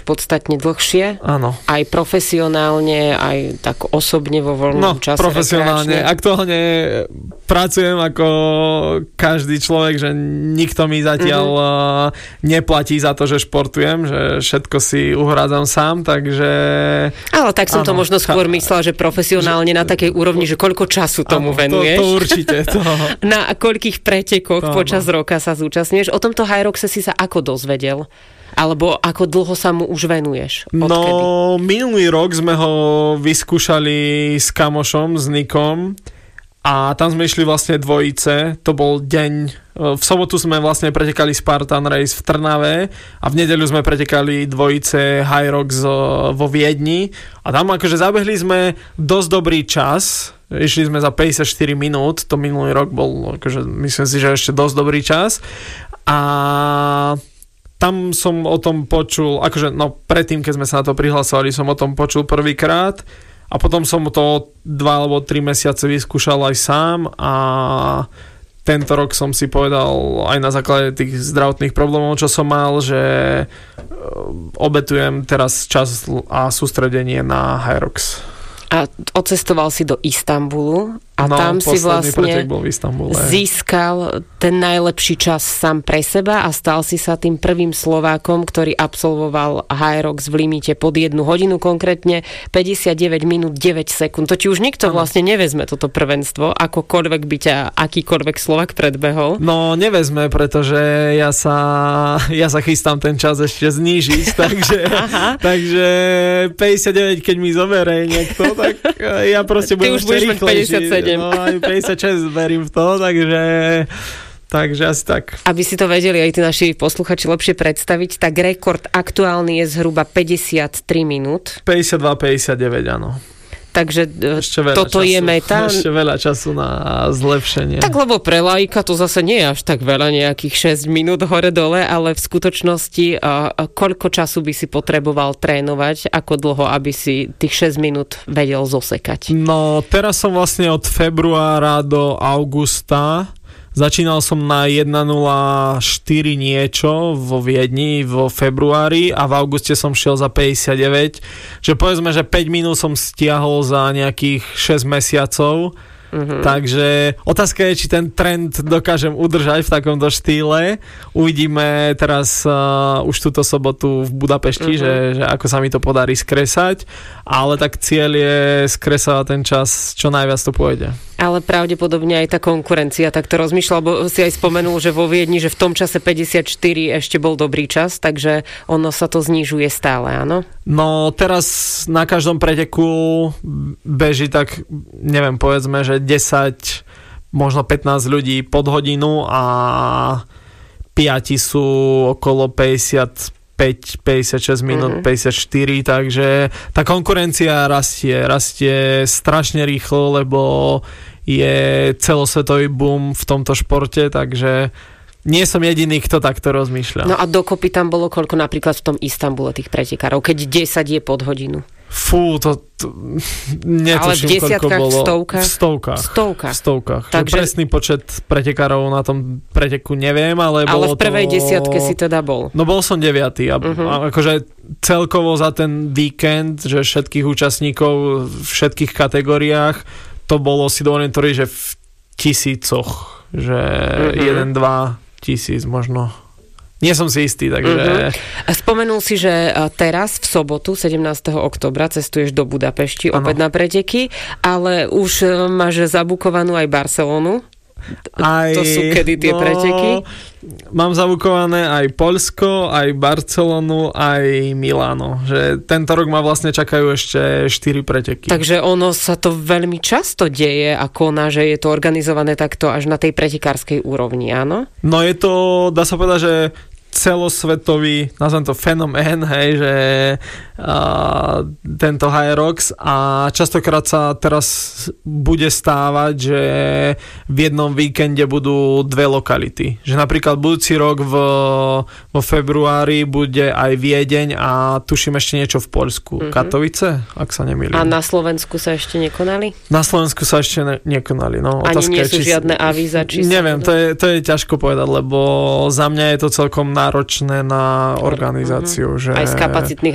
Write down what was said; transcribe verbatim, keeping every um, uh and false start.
podstatne dlhšie. Áno. Aj profesionálne, aj tak osobne vo voľnom no, čase. Profesionálne. Rekreačne. Aktuálne pracujem ako každý človek, že nikto mi zatiaľ mm-hmm. neplatí za to, že športujem, že všetko si uhrádzam sám, takže... Ale tak som áno, to možno skôr myslela, že profesionálne že... na takej úrovni, že koľko času tomu áno, venuješ. To, to určite. To... Na koľkých pretekoch áno. počas roka sa zúčastňuješ. O tomto Hyroxe si sa ako dozvedel? Alebo ako dlho sa mu už venuješ? Odkedy? No, minulý rok sme ho vyskúšali s kamošom, s Nikom a tam sme išli vlastne dvojice. To bol deň, v sobotu sme vlastne pretekali Spartan Race v Trnave a v nedeľu sme pretekali dvojice Hyrox vo Viedni a tam akože zabehli sme dosť dobrý čas. Išli sme za päťdesiatštyri minút, to minulý rok bol, akože myslím si, že ešte dosť dobrý čas a tam som o tom počul, akože no predtým, keď sme sa na to prihlasovali, som o tom počul prvýkrát a potom som to dva alebo tri mesiace vyskúšal aj sám a tento rok som si povedal aj na základe tých zdravotných problémov, čo som mal, že obetujem teraz čas a sústredenie na Hyrox. A odcestoval si do Istanbulu a no, tam si vlastne bol v Istanbule. získal ten najlepší čas sám pre seba a stal si sa tým prvým Slovákom, ktorý absolvoval Hyrox v limite pod jednu hodinu, konkrétne päťdesiatdeväť minút deväť sekúnd. To ti už nikto ano. vlastne nevezme toto prvenstvo, akokoľvek by ťa akýkoľvek Slovák predbehol. No nevezme, pretože ja sa, ja sa chystám ten čas ešte znížiť, takže, takže päťdesiatdeväť, keď mi zoberie niekto, tak ja proste budem ešte rýchlejší. päťdesiatsedem. No aj päťdesiatšesť verím v to, takže, takže asi tak. Aby si to vedeli aj tí naši posluchači lepšie predstaviť, tak rekord aktuálny je zhruba päťdesiattri minút. päťdesiatdva päťdesiatdeväť, áno. Takže toto času, je meta. Ešte veľa času na zlepšenie. Tak lebo pre laika to zase nie je až tak veľa, nejakých šesť minút hore-dole, ale v skutočnosti a, a koľko času by si potreboval trénovať, ako dlho, aby si tých šesť minút vedel zosekať? No, teraz som vlastne od februára do augusta. Začínal som na jeden nula štyri niečo vo Viedni vo februári a v auguste som šiel za päťdesiatdeväť. Že povedzme, že päť minút som stiahol za nejakých šesť mesiacov. Mm-hmm. Takže otázka je, či ten trend dokážem udržať v takomto štýle. Uvidíme teraz uh, už túto sobotu v Budapešti, mm-hmm. že, že ako sa mi to podarí skresať. Ale tak cieľ je skresať ten čas, čo najviac to pôjde. Ale pravdepodobne aj tá konkurencia takto rozmýšľa, lebo si aj spomenul, že vo Viedni, že v tom čase päťdesiatštyri ešte bol dobrý čas, takže ono sa to znižuje stále, áno? No teraz na každom preteku beží tak, neviem, povedzme, že desať, možno pätnásť ľudí pod hodinu a piati sú okolo päťdesiatpäť päťdesiatšesť minút, mm-hmm. päťdesiatštyri, takže tá konkurencia rastie, rastie strašne rýchlo, lebo je celosvetový boom v tomto športe, takže nie som jediný, kto takto rozmýšľa. No a dokopy tam bolo koľko napríklad v tom Istanbule tých pretekárov, keď desať je pod hodinu? Fú, to, to netuším, koľko bolo. V stovkách? V stovkách. V stovkách. V stovkách. Takže... Presný počet pretekárov na tom preteku neviem, ale, ale bolo to... Ale v prvej desiatke si teda bol. No bol som deviatý. A, uh-huh. a akože celkovo za ten víkend, že všetkých účastníkov v všetkých kategóriách, to bolo, si dovolím tvoriť, že v tisícoch. Že uh-huh. jeden, dva tisíc možno. Nie som si istý, takže... Uh-huh. Spomenul si, že teraz v sobotu, sedemnásteho októbra, cestuješ do Budapešti ano. opäť na preteky, ale už máš zabukovanú aj Barcelonu. Aj, to sú kedy tie no, preteky? Mám zabukované aj Poľsko, aj Barcelonu, aj Miláno. Že tento rok ma vlastne čakajú ešte štyri preteky. Takže ono sa to veľmi často deje a koná, že je to organizované takto až na tej pretekárskej úrovni, áno? No je to, dá sa povedať, že celosvetový, nazvem to fenomén, hej, že uh, tento Hyrox a častokrát sa teraz bude stávať, že v jednom víkende budú dve lokality. Že napríklad budúci rok v, vo februári bude aj Viedeň a tuším ešte niečo v Poľsku. Mm-hmm. Katovice, ak sa nemýlim. A na Slovensku sa ešte nekonali? Na Slovensku sa ešte ne, nekonali. No. Ani Otázka nie je, sú či... žiadne avíza? Či Neviem, to je, to je ťažko povedať, lebo za mňa je to celkom náročné na organizáciu. Uh-huh. Že... Aj z kapacitných